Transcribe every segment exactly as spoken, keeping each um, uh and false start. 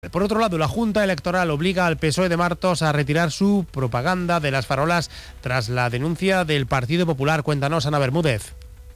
Por otro lado, la Junta Electoral obliga al P S O E de Martos a retirar su propaganda de las farolas tras la denuncia del Partido Popular. Cuéntanos, Ana Bermúdez.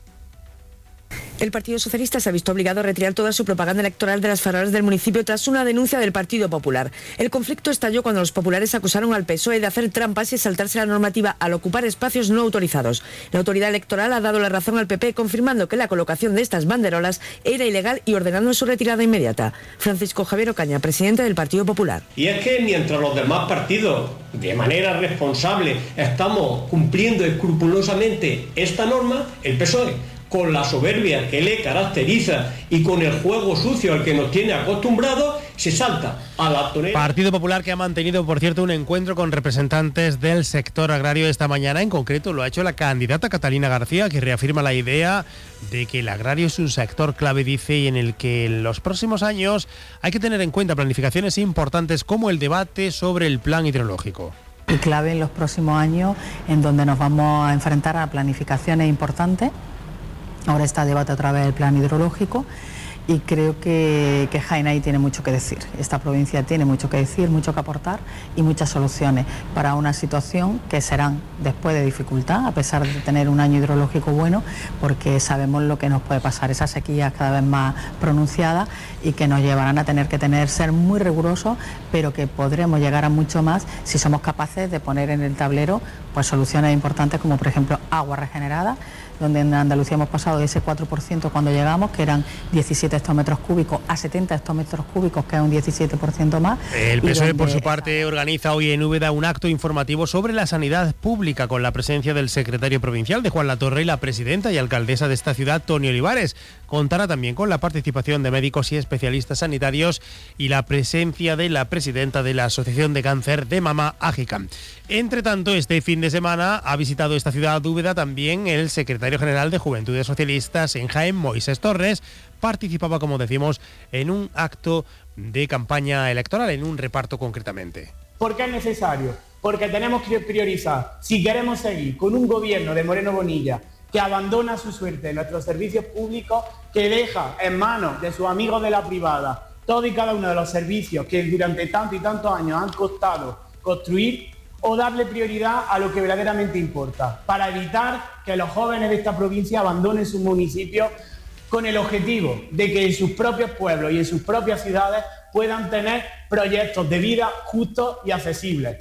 El Partido Socialista se ha visto obligado a retirar toda su propaganda electoral de las farolas del municipio tras una denuncia del Partido Popular. El conflicto estalló cuando los populares acusaron al P S O E de hacer trampas y saltarse la normativa al ocupar espacios no autorizados. La autoridad electoral ha dado la razón al P P, confirmando que la colocación de estas banderolas era ilegal y ordenando su retirada inmediata. Francisco Javier Ocaña, presidente del Partido Popular. Y es que mientras los demás partidos, de manera responsable, estamos cumpliendo escrupulosamente esta norma, el P S O E, con la soberbia que le caracteriza y con el juego sucio al que nos tiene acostumbrados, se salta a la tonera. Partido Popular que ha mantenido, por cierto, un encuentro con representantes del sector agrario esta mañana. En concreto lo ha hecho la candidata Catalina García, que reafirma la idea de que el agrario es un sector clave, dice, y en el que en los próximos años hay que tener en cuenta planificaciones importantes como el debate sobre el plan hidrológico. Y clave en los próximos años, en donde nos vamos a enfrentar a planificaciones importantes. Ahora está debate a través del plan hidrológico y creo que, que Jaén ahí tiene mucho que decir. Esta provincia tiene mucho que decir, mucho que aportar y muchas soluciones para una situación que serán después de dificultad, a pesar de tener un año hidrológico bueno, porque sabemos lo que nos puede pasar, esas sequías cada vez más pronunciadas y que nos llevarán a tener que tener, ser muy rigurosos, pero que podremos llegar a mucho más si somos capaces de poner en el tablero pues soluciones importantes como por ejemplo agua regenerada, donde en Andalucía hemos pasado de ese cuatro por ciento cuando llegamos, que eran diecisiete hectómetros cúbicos, a setenta hectómetros cúbicos, que es un diecisiete por ciento más. El P S O E, por su parte, organiza hoy en Úbeda un acto informativo sobre la sanidad pública, con la presencia del secretario provincial de Juan Latorre y la presidenta y alcaldesa de esta ciudad, Toni Olivares. Contará también con la participación de médicos y especialistas sanitarios y la presencia de la presidenta de la Asociación de Cáncer de Mama, AGICAM. Entre tanto, este fin de semana ha visitado esta ciudad de Úbeda también el secretario general de Juventudes Socialistas en Jaén, Moisés Torres. Participaba, como decimos, en un acto de campaña electoral, en un reparto concretamente. ¿Por qué es necesario? Porque tenemos que priorizar. Si queremos seguir con un gobierno de Moreno Bonilla que abandona su suerte en nuestros servicios públicos, que deja en manos de sus amigos de la privada todo y cada uno de los servicios que durante tantos y tantos años han costado construir, o darle prioridad a lo que verdaderamente importa, para evitar que los jóvenes de esta provincia abandonen sus municipios con el objetivo de que en sus propios pueblos y en sus propias ciudades puedan tener proyectos de vida justos y accesibles.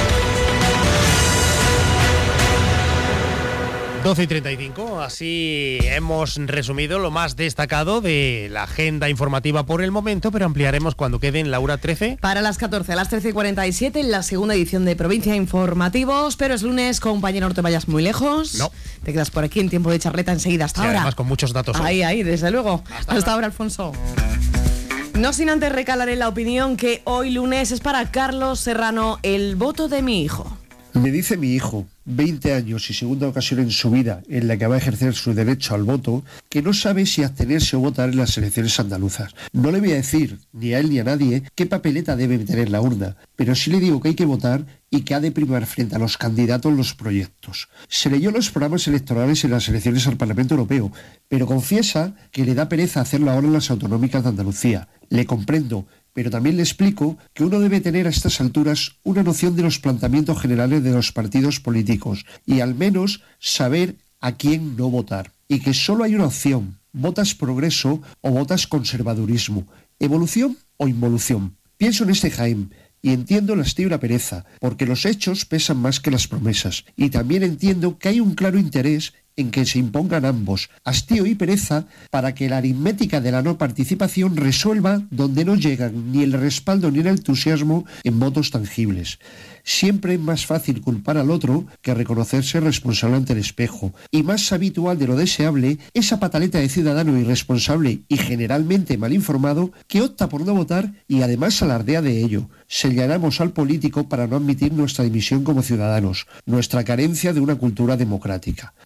doce y treinta y cinco, así hemos resumido lo más destacado de la agenda informativa por el momento, pero ampliaremos cuando queden, Laura, trece. Para las catorce, a las trece y cuarenta y siete, en la segunda edición de Provincia Informativos, pero es lunes, compañero, no te vayas muy lejos. No. Te quedas por aquí en tiempo de charleta enseguida, hasta Sí, ahora. Además con muchos datos. Ahí, hoy. ahí, desde luego. Hasta, hasta ahora. ahora, Alfonso. No sin antes recalar en la opinión que hoy lunes es para Carlos Serrano, el voto de mi hijo. Me dice mi hijo, veinte años y segunda ocasión en su vida en la que va a ejercer su derecho al voto, que no sabe si abstenerse o votar en las elecciones andaluzas. No le voy a decir, ni a él ni a nadie, qué papeleta debe tener la urna, pero sí le digo que hay que votar y que ha de primar frente a los candidatos los proyectos. Se leyó los programas electorales en las elecciones al Parlamento Europeo, pero confiesa que le da pereza hacerlo ahora en las autonómicas de Andalucía. Le comprendo, pero también le explico que uno debe tener a estas alturas una noción de los planteamientos generales de los partidos políticos y al menos saber a quién no votar. Y que solo hay una opción: votas progreso o votas conservadurismo, evolución o involución. Pienso en este Jaén y entiendo el hastío y la pereza, porque los hechos pesan más que las promesas. Y también entiendo que hay un claro interés en que se impongan ambos, hastío y pereza, para que la aritmética de la no participación resuelva donde no llegan ni el respaldo ni el entusiasmo en votos tangibles. Siempre es más fácil culpar al otro que reconocerse responsable ante el espejo, y más habitual de lo deseable esa pataleta de ciudadano irresponsable y generalmente mal informado que opta por no votar y además alardea de ello. Señalamos al político para no admitir nuestra dimisión como ciudadanos, nuestra carencia de una cultura democrática. Luego es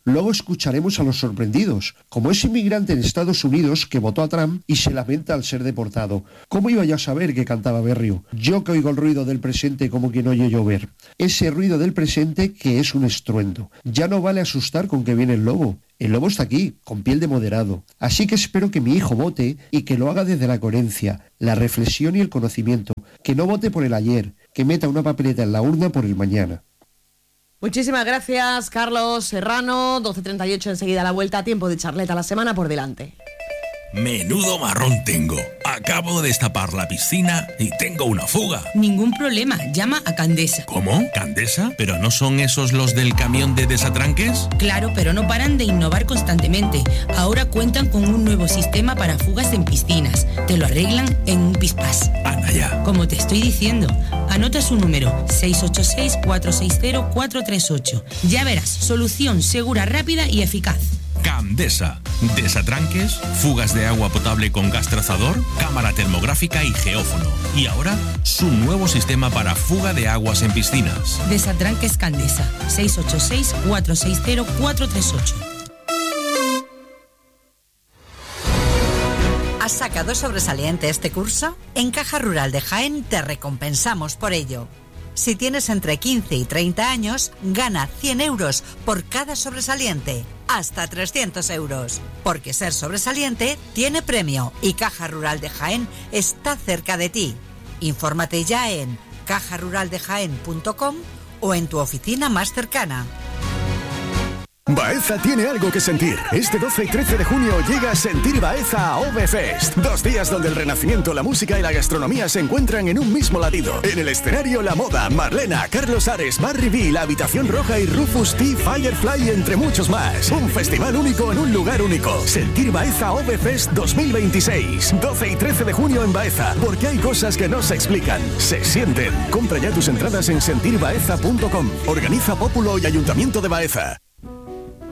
escucharemos a los sorprendidos, como ese inmigrante en Estados Unidos que votó a Trump y se lamenta al ser deportado. ¿Cómo iba yo a saber que cantaba berrio? Yo que oigo el ruido del presente como quien oye llover. Ese ruido del presente que es un estruendo. Ya no vale asustar con que viene el lobo. El lobo está aquí, con piel de moderado. Así que espero que mi hijo vote y que lo haga desde la coherencia, la reflexión y el conocimiento. Que no vote por el ayer, que meta una papeleta en la urna por el mañana. Muchísimas gracias, Carlos Serrano. doce treinta y ocho, enseguida la vuelta. Tiempo de charleta, la semana por delante. Menudo marrón tengo. Acabo de destapar la piscina y tengo una fuga. Ningún problema, llama a Candesa. ¿Cómo? ¿Candesa? ¿Pero no son esos los del camión de desatranques? Claro, pero no paran de innovar constantemente. Ahora cuentan con un nuevo sistema para fugas en piscinas. Te lo arreglan en un pispás. Anda ya. Como te estoy diciendo, anota su número seis ocho seis, cuatro seis cero, cuatro tres ocho. Ya verás, solución segura, rápida y eficaz. Candesa. Desatranques, fugas de agua potable con gas trazador, cámara termográfica y geófono. Y ahora, su nuevo sistema para fuga de aguas en piscinas. Desatranques Candesa. seis ocho seis, cuatro seis cero, cuatro tres ocho. ¿Has sacado sobresaliente este curso? En Caja Rural de Jaén te recompensamos por ello. Si tienes entre quince y treinta años, gana cien euros por cada sobresaliente, hasta trescientos euros. Porque ser sobresaliente tiene premio y Caja Rural de Jaén está cerca de ti. Infórmate ya en caja rural de jaén punto com o en tu oficina más cercana. Baeza tiene algo que sentir. Este doce y trece de junio llega Sentir Baeza a Ovefest. Dos días donde el renacimiento, la música y la gastronomía se encuentran en un mismo latido. En el escenario La Moda, Marlena, Carlos Ares, Barry B, La Habitación Roja y Rufus T, Firefly, entre muchos más. Un festival único en un lugar único. Sentir Baeza Ovefest dos mil veintiséis. doce y trece de junio en Baeza. Porque hay cosas que no se explican, se sienten. Compra ya tus entradas en sentir baeza punto com. Organiza Pópulo y Ayuntamiento de Baeza.